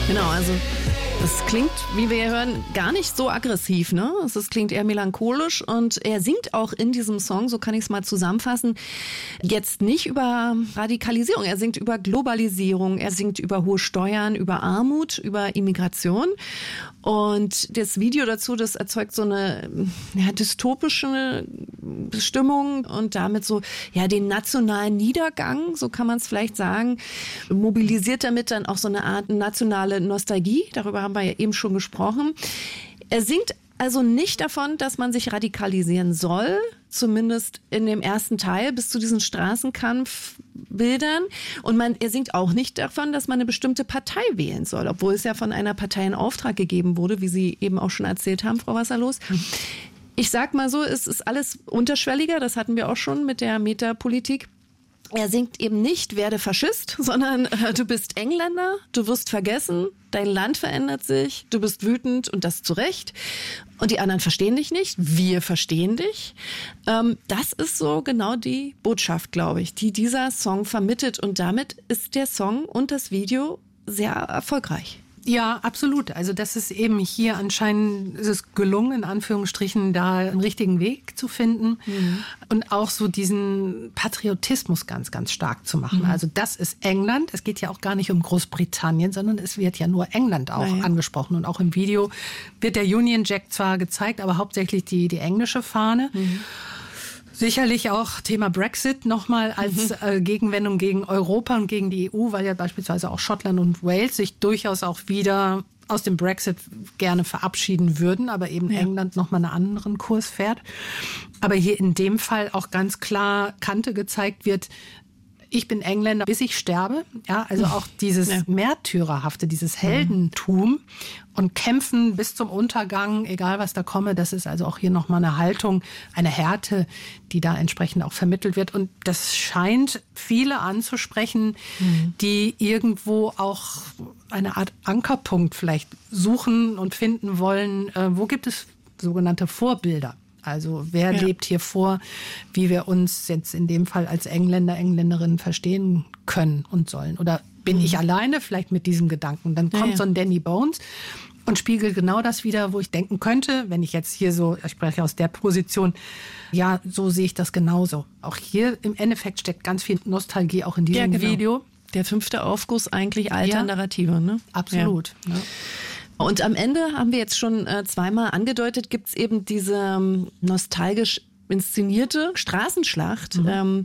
Genau, also das klingt, wie wir hören, gar nicht so aggressiv, ne? Es klingt eher melancholisch und er singt auch in diesem Song, so kann ich es mal zusammenfassen, jetzt nicht über Radikalisierung, er singt über Globalisierung, er singt über hohe Steuern, über Armut, über Immigration und das Video dazu, das erzeugt so eine dystopische Stimmung und damit so den nationalen Niedergang, so kann man es vielleicht sagen, mobilisiert damit dann auch so eine Art nationale Nostalgie, darüber haben wir ja eben schon gesprochen. Er singt also nicht davon, dass man sich radikalisieren soll, zumindest in dem ersten Teil bis zu diesen Straßenkampfbildern. Und er singt auch nicht davon, dass man eine bestimmte Partei wählen soll, obwohl es ja von einer Partei in Auftrag gegeben wurde, wie Sie eben auch schon erzählt haben, Frau Wasserlos. Ich sag mal so, es ist alles unterschwelliger, das hatten wir auch schon mit der Metapolitik. Er singt eben nicht, werde Faschist, sondern du bist Engländer, du wirst vergessen, dein Land verändert sich, du bist wütend und das zu Recht. Und die anderen verstehen dich nicht, wir verstehen dich. Das ist so genau die Botschaft, glaube ich, die dieser Song vermittelt. Und damit ist der Song und das Video sehr erfolgreich. Ja, absolut. Also das ist eben hier anscheinend ist es gelungen, in Anführungsstrichen, da einen richtigen Weg zu finden und auch so diesen Patriotismus ganz, ganz stark zu machen. Also das ist England. Es geht ja auch gar nicht um Großbritannien, sondern es wird ja nur England auch angesprochen. Und auch im Video wird der Union Jack zwar gezeigt, aber hauptsächlich die englische Fahne. Sicherlich auch Thema Brexit nochmal als Gegenwendung gegen Europa und gegen die EU, weil ja beispielsweise auch Schottland und Wales sich durchaus auch wieder aus dem Brexit gerne verabschieden würden, aber eben England nochmal einen anderen Kurs fährt. Aber hier in dem Fall auch ganz klar Kante gezeigt wird, ich bin Engländer, bis ich sterbe. Ja, also auch dieses Märtyrerhafte, dieses Heldentum und kämpfen bis zum Untergang, egal was da komme. Das ist also auch hier nochmal eine Haltung, eine Härte, die da entsprechend auch vermittelt wird. Und das scheint viele anzusprechen, die irgendwo auch eine Art Ankerpunkt vielleicht suchen und finden wollen. Wo gibt es sogenannte Vorbilder? Also wer lebt hier vor, wie wir uns jetzt in dem Fall als Engländer, Engländerinnen verstehen können und sollen? Oder bin ich alleine vielleicht mit diesem Gedanken? Dann kommt so ein Danny Bones und spiegelt genau das wieder, wo ich denken könnte, wenn ich jetzt hier so, ich spreche aus der Position, ja, so sehe ich das genauso. Auch hier im Endeffekt steckt ganz viel Nostalgie auch in diesem Video. Der 5. Aufguss eigentlich alter Narrative, ne? Absolut. Ja. Und am Ende haben wir jetzt schon zweimal angedeutet, gibt's eben diese nostalgisch inszenierte Straßenschlacht,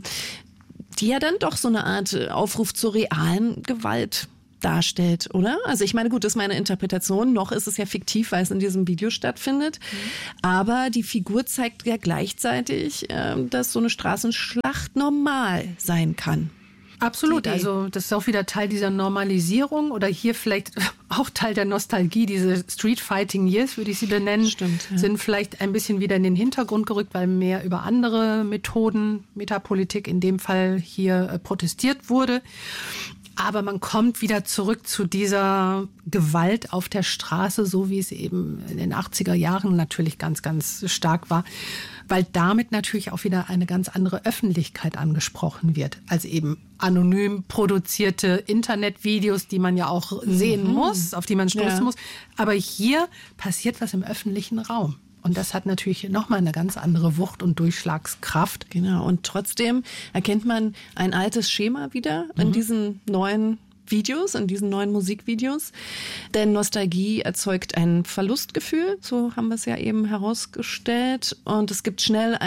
die ja dann doch so eine Art Aufruf zur realen Gewalt darstellt, oder? Also ich meine, gut, das ist meine Interpretation. Noch ist es ja fiktiv, weil es in diesem Video stattfindet. Aber die Figur zeigt ja gleichzeitig, dass so eine Straßenschlacht normal sein kann. Absolut, also das ist auch wieder Teil dieser Normalisierung oder hier vielleicht auch Teil der Nostalgie. Diese Street Fighting Years, würde ich sie benennen, sind vielleicht ein bisschen wieder in den Hintergrund gerückt, weil mehr über andere Methoden, Metapolitik in dem Fall hier protestiert wurde. Aber man kommt wieder zurück zu dieser Gewalt auf der Straße, so wie es eben in den 80er Jahren natürlich ganz, ganz stark war. Weil damit natürlich auch wieder eine ganz andere Öffentlichkeit angesprochen wird, als eben anonym produzierte Internetvideos, die man ja auch sehen muss, auf die man stoßen muss. Aber hier passiert was im öffentlichen Raum. Und das hat natürlich nochmal eine ganz andere Wucht und Durchschlagskraft. Genau. Und trotzdem erkennt man ein altes Schema wieder in diesen neuen Videos, in diesen neuen Musikvideos. Denn Nostalgie erzeugt ein Verlustgefühl, so haben wir es ja eben herausgestellt. Und es gibt schnell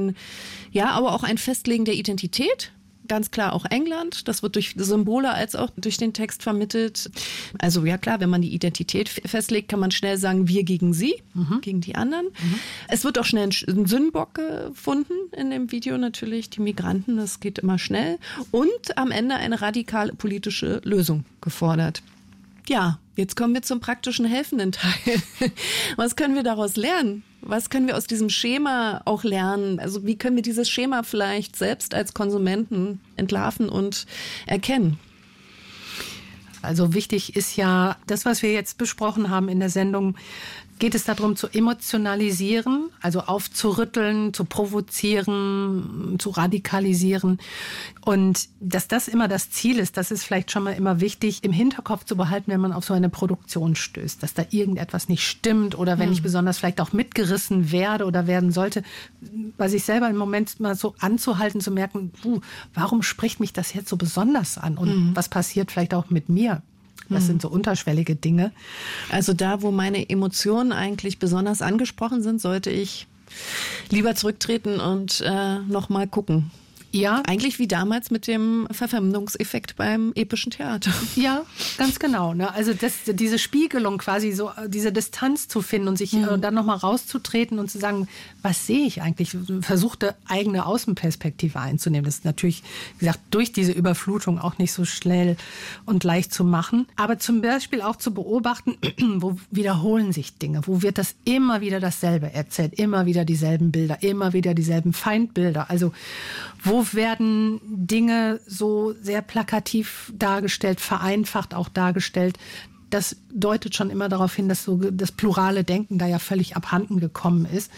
aber auch ein Festlegen der Identität. Ganz klar auch England. Das wird durch Symbole als auch durch den Text vermittelt. Also ja klar, wenn man die Identität festlegt, kann man schnell sagen, wir gegen sie, gegen die anderen. Es wird auch schnell ein Sündenbock gefunden in dem Video natürlich, die Migranten, das geht immer schnell. Und am Ende eine radikale politische Lösung gefordert. Ja, jetzt kommen wir zum praktischen helfenden Teil. Was können wir daraus lernen? Was können wir aus diesem Schema auch lernen? Also wie können wir dieses Schema vielleicht selbst als Konsumenten entlarven und erkennen? Also wichtig ist ja das, was wir jetzt besprochen haben in der Sendung, geht es darum zu emotionalisieren, also aufzurütteln, zu provozieren, zu radikalisieren. Und dass das immer das Ziel ist, das ist vielleicht schon mal immer wichtig, im Hinterkopf zu behalten, wenn man auf so eine Produktion stößt, dass da irgendetwas nicht stimmt oder wenn ich besonders vielleicht auch mitgerissen werde oder werden sollte, bei sich selber im Moment mal so anzuhalten, zu merken, warum spricht mich das jetzt so besonders an und was passiert vielleicht auch mit mir? Das sind so unterschwellige Dinge. Also da, wo meine Emotionen eigentlich besonders angesprochen sind, sollte ich lieber zurücktreten und noch mal gucken. Ja. Eigentlich wie damals mit dem Verfremdungseffekt beim epischen Theater. Ja, ganz genau. Ne? Also diese Spiegelung quasi, so diese Distanz zu finden und sich dann nochmal rauszutreten und zu sagen, was sehe ich eigentlich? Versuchte eigene Außenperspektive einzunehmen. Das ist natürlich, wie gesagt, durch diese Überflutung auch nicht so schnell und leicht zu machen. Aber zum Beispiel auch zu beobachten, wo wiederholen sich Dinge? Wo wird das immer wieder dasselbe erzählt? Immer wieder dieselben Bilder, immer wieder dieselben Feindbilder. Also wo werden Dinge so sehr plakativ dargestellt, vereinfacht auch dargestellt? Das deutet schon immer darauf hin, dass so das plurale Denken da ja völlig abhanden gekommen ist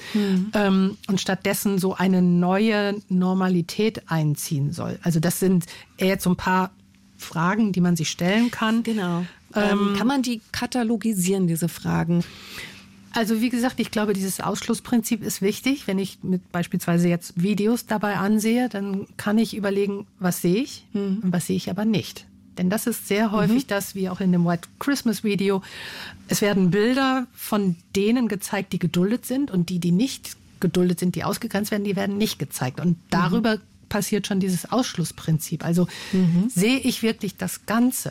und stattdessen so eine neue Normalität einziehen soll. Also das sind eher jetzt so ein paar Fragen, die man sich stellen kann. Genau. Kann man die katalogisieren, diese Fragen? Also wie gesagt, ich glaube, dieses Ausschlussprinzip ist wichtig. Wenn ich mit beispielsweise jetzt Videos dabei ansehe, dann kann ich überlegen, was sehe ich und was sehe ich aber nicht. Denn das ist sehr häufig das, wie auch in dem White Christmas Video. Es werden Bilder von denen gezeigt, die geduldet sind und die nicht geduldet sind, die ausgegrenzt werden, die werden nicht gezeigt. Und darüber passiert schon dieses Ausschlussprinzip. Also sehe ich wirklich das Ganze?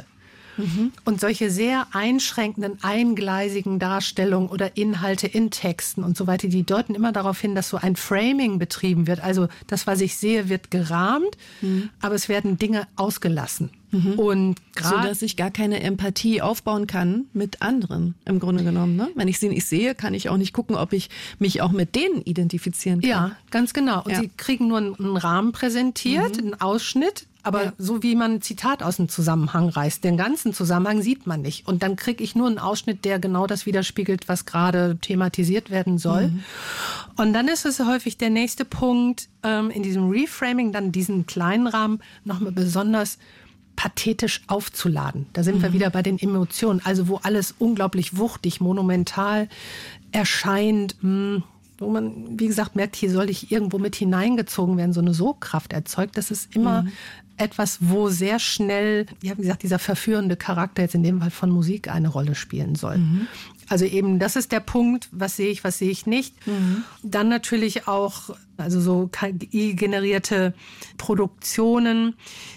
Und solche sehr einschränkenden, eingleisigen Darstellungen oder Inhalte in Texten und so weiter, die deuten immer darauf hin, dass so ein Framing betrieben wird. Also das, was ich sehe, wird gerahmt, aber es werden Dinge ausgelassen. Und so, dass ich gar keine Empathie aufbauen kann mit anderen, im Grunde genommen. Ne? Wenn ich sie nicht sehe, kann ich auch nicht gucken, ob ich mich auch mit denen identifizieren kann. Ja, ganz genau. Und sie kriegen nur einen Rahmen präsentiert, einen Ausschnitt. Aber so wie man ein Zitat aus dem Zusammenhang reißt, den ganzen Zusammenhang sieht man nicht. Und dann kriege ich nur einen Ausschnitt, der genau das widerspiegelt, was gerade thematisiert werden soll. Und dann ist es häufig der nächste Punkt, in diesem Reframing dann diesen kleinen Rahmen nochmal besonders pathetisch aufzuladen. Da sind wir wieder bei den Emotionen. Also wo alles unglaublich wuchtig, monumental erscheint, wo man, wie gesagt, merkt, hier soll ich irgendwo mit hineingezogen werden, so eine Sogkraft erzeugt. Das ist immer etwas, wo sehr schnell, ja, wie gesagt, dieser verführende Charakter jetzt in dem Fall von Musik eine Rolle spielen soll. Also eben, das ist der Punkt, was sehe ich nicht. Dann natürlich auch, also so KI-generierte Produktionen,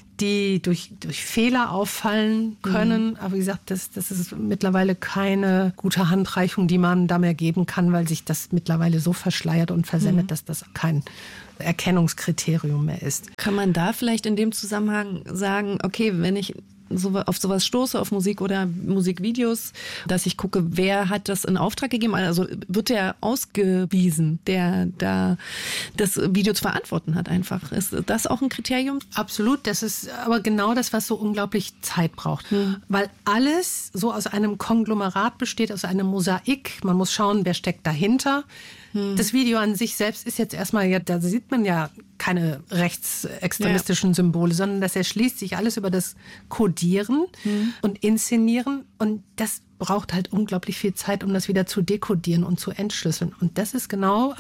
die durch Fehler auffallen können. Aber wie gesagt, das ist mittlerweile keine gute Handreichung, die man da mehr geben kann, weil sich das mittlerweile so verschleiert und versendet, dass das kein Erkennungskriterium mehr ist. Kann man da vielleicht in dem Zusammenhang sagen, okay, wenn ich auf sowas stoße, auf Musik oder Musikvideos, dass ich gucke, wer hat das in Auftrag gegeben? Also wird der ausgewiesen, der da das Video zu verantworten hat einfach. Ist das auch ein Kriterium? Absolut, das ist aber genau das, was so unglaublich Zeit braucht. Weil alles so aus einem Konglomerat besteht, aus einem Mosaik. Man muss schauen, wer steckt dahinter. Das Video an sich selbst ist jetzt erstmal, da sieht man ja keine rechtsextremistischen Symbole, sondern das erschließt sich alles über das Kodieren und Inszenieren. Und das braucht halt unglaublich viel Zeit, um das wieder zu dekodieren und zu entschlüsseln. Und das ist genau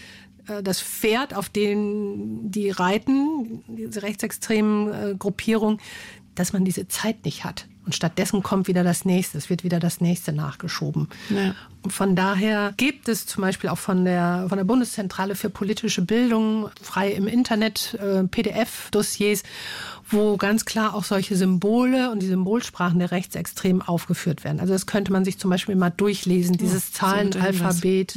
das Pferd, auf dem die reiten, diese rechtsextremen Gruppierung, dass man diese Zeit nicht hat. Und stattdessen kommt wieder das Nächste. Es wird wieder das Nächste nachgeschoben. Ja. Und von daher gibt es zum Beispiel auch von der Bundeszentrale für politische Bildung frei im Internet PDF-Dossiers, wo ganz klar auch solche Symbole und die Symbolsprachen der Rechtsextremen aufgeführt werden. Also das könnte man sich zum Beispiel mal durchlesen, dieses Zahlenalphabet,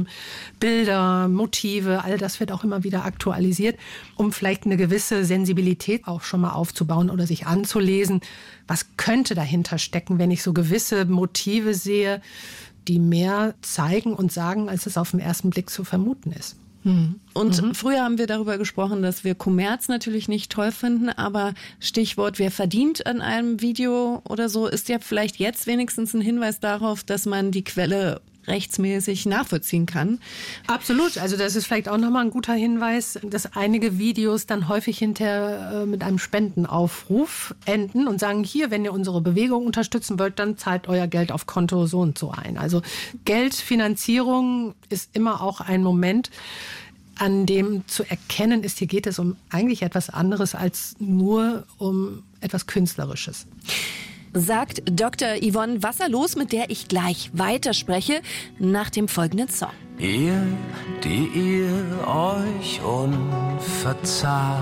Bilder, Motive, all das wird auch immer wieder aktualisiert, um vielleicht eine gewisse Sensibilität auch schon mal aufzubauen oder sich anzulesen. Was könnte dahinter stecken, wenn ich so gewisse Motive sehe, die mehr zeigen und sagen, als es auf den ersten Blick zu vermuten ist. Und früher haben wir darüber gesprochen, dass wir Kommerz natürlich nicht toll finden, aber Stichwort, wer verdient an einem Video oder so, ist ja vielleicht jetzt wenigstens ein Hinweis darauf, dass man die Quelle rechtsmäßig nachvollziehen kann. Absolut. Also das ist vielleicht auch nochmal ein guter Hinweis, dass einige Videos dann häufig hinterher mit einem Spendenaufruf enden und sagen, hier, wenn ihr unsere Bewegung unterstützen wollt, dann zahlt euer Geld auf Konto so und so ein. Also Geldfinanzierung ist immer auch ein Moment, an dem zu erkennen ist, hier geht es um eigentlich etwas anderes als nur um etwas Künstlerisches. Sagt Dr. Yvonne Wasserlos, mit der ich gleich weiterspreche, nach dem folgenden Song. Ihr, die ihr euch unverzagt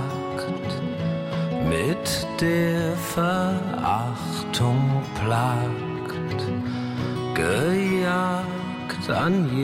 mit der Verachtung plagt, gejagt an